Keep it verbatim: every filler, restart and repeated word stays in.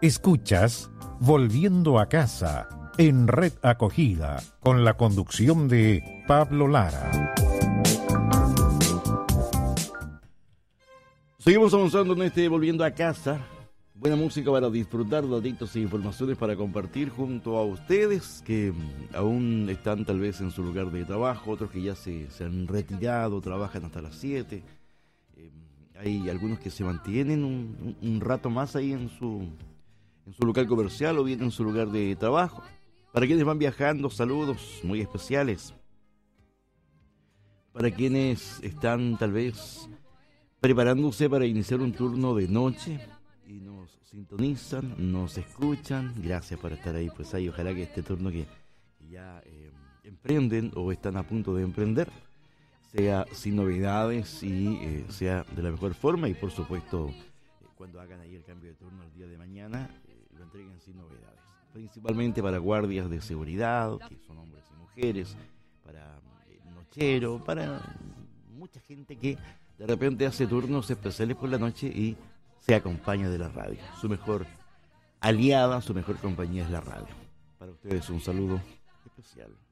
Escuchas Volviendo a Casa en Red Acogida con la conducción de Pablo Lara. Seguimos avanzando en este Volviendo a Casa. Buena música para disfrutar, datitos e informaciones para compartir junto a ustedes que aún están tal vez en su lugar de trabajo, otros que ya se, se han retirado, trabajan hasta las siete. Eh, hay algunos que se mantienen un, un, un rato más ahí en su, en su local comercial o bien en su lugar de trabajo. Para quienes van viajando, saludos muy especiales. Para quienes están tal vez preparándose para iniciar un turno de noche y nos sintonizan, nos escuchan, gracias por estar ahí, pues ahí ojalá que este turno que, que ya eh, emprenden o están a punto de emprender sea sin novedades y eh, sea de la mejor forma, y por supuesto eh, cuando hagan ahí el cambio de turno el día de mañana eh, lo entreguen sin novedades, principalmente para guardias de seguridad, que son hombres y mujeres, para eh, nochero, para mucha gente que de repente hace turnos especiales por la noche y se acompaña de la radio. Su mejor aliada, su mejor compañía es la radio. Para ustedes un saludo especial.